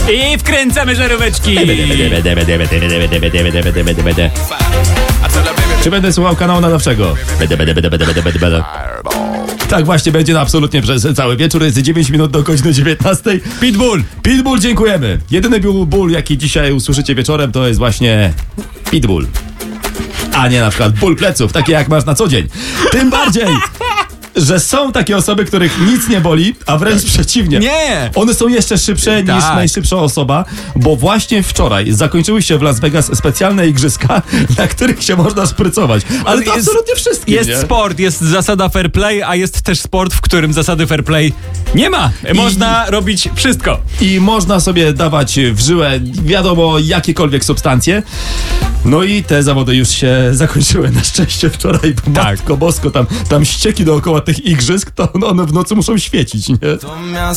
I wkręcamy żaróweczki. Czy będę słuchał kanału nadawczego? Tak właśnie będzie absolutnie przez cały wieczór. Jest 9 minut do godziny 19. Pitbull, dziękujemy. Jedyny ból, jaki dzisiaj usłyszycie wieczorem, to jest właśnie Pitbull. A nie na przykład ból pleców, takie jak masz na co dzień. Tym bardziej, że są takie osoby, których nic nie boli, a wręcz przeciwnie. Nie! One są jeszcze szybsze niż najszybsza osoba, bo właśnie wczoraj zakończyły się w Las Vegas specjalne igrzyska, na których się można szprycować. Ale to absolutnie wszystkim, Jest nie? sport, jest zasada fair play, a jest też sport, w którym zasady fair play nie ma. Można robić wszystko. I można sobie dawać w żyłę wiadomo jakiekolwiek substancje. No i te zawody już się zakończyły na szczęście wczoraj, bo Matko Bosko, tam ścieki dookoła tych igrzysk, to one w nocy muszą świecić, nie?